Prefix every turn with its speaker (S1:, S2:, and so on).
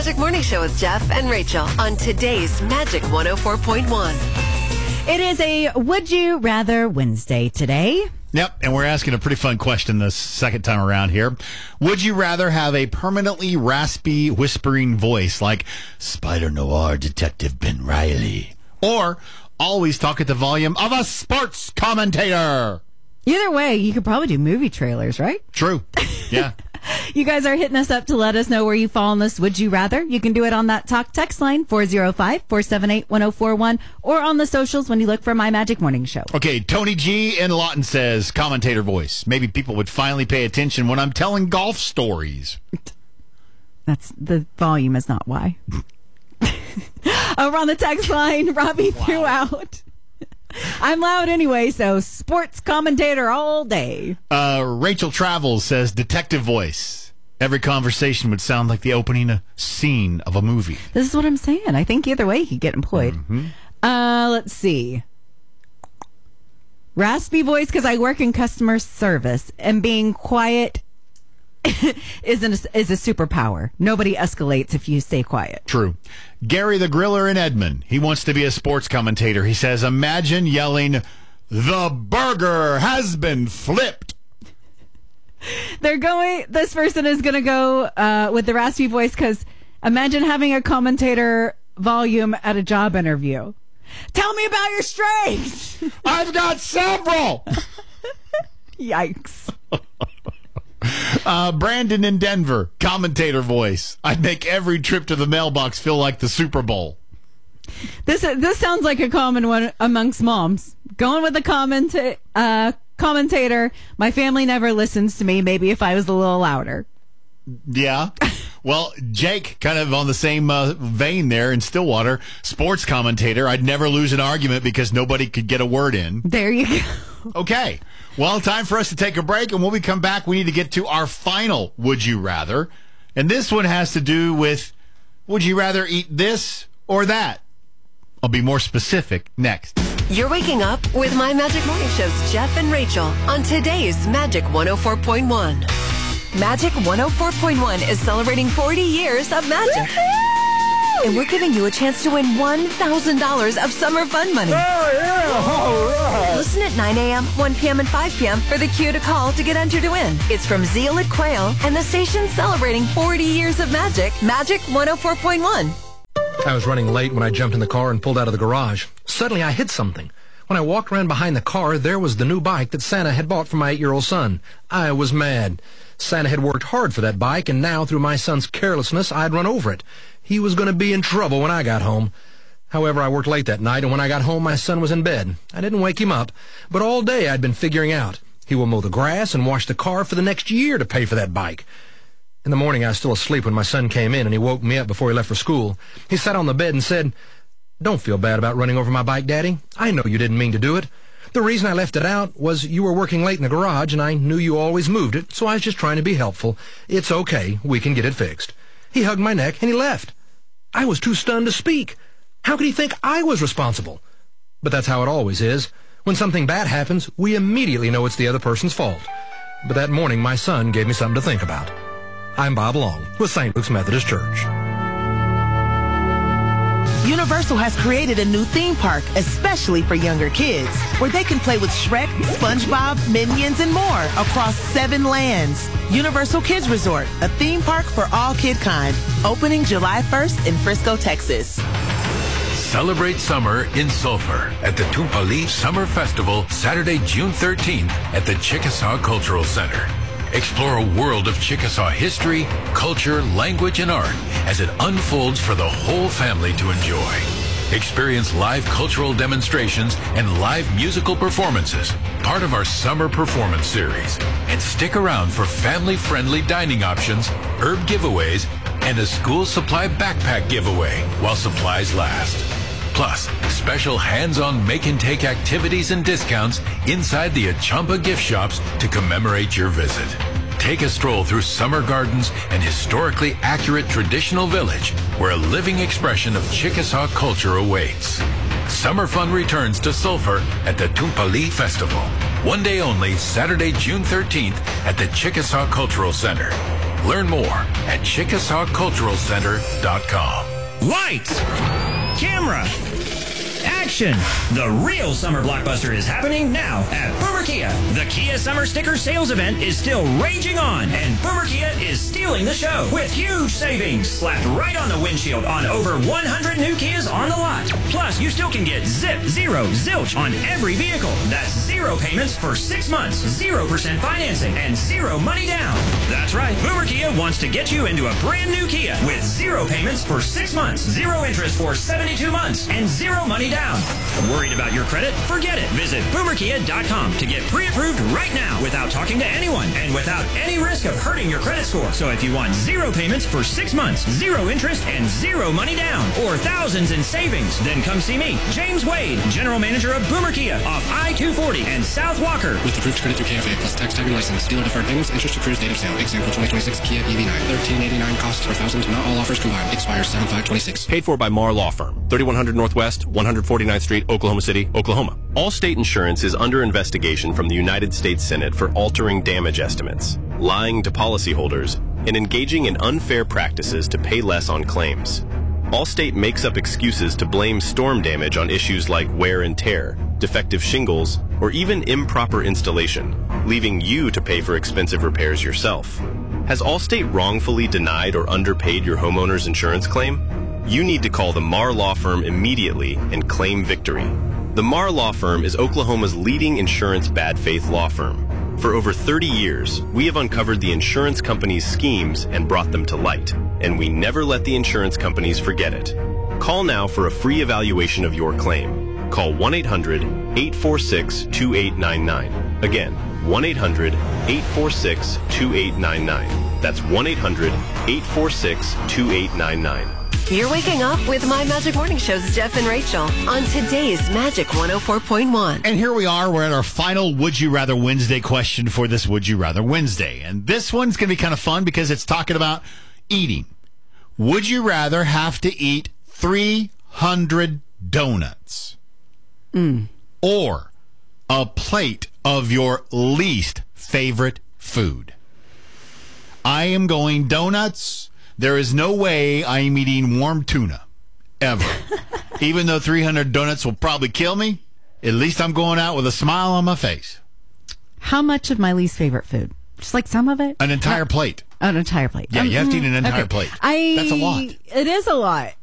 S1: Magic Morning Show with Jeff and Rachel on today's Magic 104.1.
S2: It is a Would You Rather Wednesday today.
S3: Yep, and we're asking a pretty fun question this second time around here. Would you rather have a permanently raspy, whispering voice like Spider Noir Detective Ben Reilly, or always talk at the volume of a sports commentator?
S2: Either way, you could probably do movie trailers, right?
S3: True. Yeah.
S2: You guys are hitting us up to let us know where you fall on this Would You Rather. You can do it on that talk text line, 405-478-1041, or on the socials when you look for My Magic Morning Show.
S3: Okay, Tony G in Lawton says, commentator voice. Maybe people would finally pay attention when I'm telling golf stories.
S2: That's the volume is not why. Over on the text line, Robbie threw out. I'm loud anyway, so sports commentator all day.
S3: Rachel Travels says, detective voice. Every conversation would sound like the opening scene of a movie.
S2: This is what I'm saying. I think either way, he'd get employed.
S3: Mm-hmm.
S2: Let's see. Raspy voice, because I work in customer service, and being quiet is a superpower. Nobody escalates if you stay quiet.
S3: True. Gary the Griller in Edmond. He wants to be a sports commentator. He says, imagine yelling, "The burger has been flipped."
S2: This person is going to go with the raspy voice, because imagine having a commentator volume at a job interview. Tell me about your strengths.
S3: I've got several.
S2: Yikes.
S3: Brandon in Denver, commentator voice. I'd make every trip to the mailbox feel like the Super Bowl.
S2: This sounds like a common one amongst moms. Going with the commentator. My family never listens to me. Maybe if I was a little louder.
S3: Yeah. Well, Jake, kind of on the same vein there in Stillwater, sports commentator. I'd never lose an argument because nobody could get a word in.
S2: There you go.
S3: Okay. Well, time for us to take a break, and when we come back, we need to get to our final Would You Rather. And this one has to do with, would you rather eat this or that? I'll be more specific next.
S1: You're waking up with My Magic Morning Show's Jeff and Rachel on today's Magic 104.1. Magic 104.1 is celebrating 40 years of magic. And we're giving you a chance to win $1,000 of summer fun money.
S3: Oh, yeah. All right.
S1: Listen at 9 a.m., 1 p.m., and 5 p.m. for the cue to call to get entered to win. It's from Zeolite Quail and the station celebrating 40 years of magic, Magic 104.1.
S4: I was running late when I jumped in the car and pulled out of the garage. Suddenly, I hit something. When I walked around behind the car, there was the new bike that Santa had bought for my 8-year-old son. I was mad. Santa had worked hard for that bike, and now, through my son's carelessness, I'd run over it. He was going to be in trouble when I got home. However, I worked late that night, and when I got home, my son was in bed. I didn't wake him up, but all day I'd been figuring out. He will mow the grass and wash the car for the next year to pay for that bike. In the morning, I was still asleep when my son came in, and he woke me up before he left for school. He sat on the bed and said, "Don't feel bad about running over my bike, Daddy. I know you didn't mean to do it. The reason I left it out was you were working late in the garage, and I knew you always moved it, so I was just trying to be helpful. It's okay. We can get it fixed." He hugged my neck, and he left. I was too stunned to speak. How could he think I was responsible? But that's how it always is. When something bad happens, we immediately know it's the other person's fault. But that morning, my son gave me something to think about. I'm Bob Long with St. Luke's Methodist Church.
S5: Universal has created a new theme park, especially for younger kids, where they can play with Shrek, SpongeBob, Minions, and more across 7 lands. Universal Kids Resort, a theme park for all kid kind, opening July 1st in Frisco, Texas.
S6: Celebrate summer in Sulphur at the Tumpali Summer Festival, Saturday, June 13th at the Chickasaw Cultural Center. Explore a world of Chickasaw history, culture, language, and art as it unfolds for the whole family to enjoy. Experience live cultural demonstrations and live musical performances, part of our summer performance series. And stick around for family-friendly dining options, herb giveaways, and a school supply backpack giveaway while supplies last. Plus, special hands-on make-and-take activities and discounts inside the Achampa gift shops to commemorate your visit. Take a stroll through summer gardens and historically accurate traditional village where a living expression of Chickasaw culture awaits. Summer fun returns to Sulphur at the Tumpali Festival. One day only, Saturday, June 13th at the Chickasaw Cultural Center. Learn more at ChickasawCulturalCenter.com.
S7: Lights, camera, action. The real summer blockbuster is happening now at Boomer Kia. The Kia Summer Sticker Sales Event is still raging on, and Boomer Kia is stealing the show with huge savings slapped right on the windshield on over 100 new Kias on the lot. Plus, you still can get zip, zero, zilch on every vehicle. That's 0 payments for 6 months, 0% financing, and 0 money down. That's right. Boomer Kia wants to get you into a brand new Kia with 0 payments for 6 months, 0 interest for 72 months, and 0 money down. Worried about your credit? Forget it. Visit boomerkia.com to get pre-approved right now without talking to anyone and without any risk of hurting your credit score. So if you want 0 payments for 6 months, 0 interest, and 0 money down, or thousands in savings, then come see me, James Wade, General Manager of Boomer Kia off I-240 and South Walker.
S8: With approved credit through KFA plus tax time and license. Dealer deferred payments, interest accrues date of sale. Example 2026 Kia EV9. $1,389 costs per thousand. Not all offers combined. Expires 7/5/26.
S9: Paid for by Marr Law Firm, 3100 Northwest, 149th Street, Oklahoma City, Oklahoma. Allstate Insurance is under investigation from the United States Senate for altering damage estimates, lying to policyholders, and engaging in unfair practices to pay less on claims. Allstate makes up excuses to blame storm damage on issues like wear and tear, defective shingles, or even improper installation, leaving you to pay for expensive repairs yourself. Has Allstate wrongfully denied or underpaid your homeowner's insurance claim? You need to call the Marr Law Firm immediately and claim victory. The Marr Law Firm is Oklahoma's leading insurance bad faith law firm. For over 30 years, we have uncovered the insurance companies' schemes and brought them to light, and we never let the insurance companies forget it. Call now for a free evaluation of your claim. Call 1-800-846-2899. Again, 1-800-846-2899. That's 1-800-846-2899.
S1: You're waking up with My Magic Morning Show's Jeff and Rachel on today's Magic 104.1.
S3: And here we are. We're at our final Would You Rather Wednesday question for this Would You Rather Wednesday. And this one's going to be kind of fun because it's talking about eating. Would you rather have to eat 300 donuts or a plate of your least favorite food? I am going donuts. There is no way I am eating warm tuna, ever. Even though 300 donuts will probably kill me, at least I'm going out with a smile on my face.
S2: How much of my least favorite food? Just like some of it?
S3: An entire plate.
S2: An entire plate.
S3: Yeah, you have to eat an entire plate. That's a lot.
S2: It is a lot.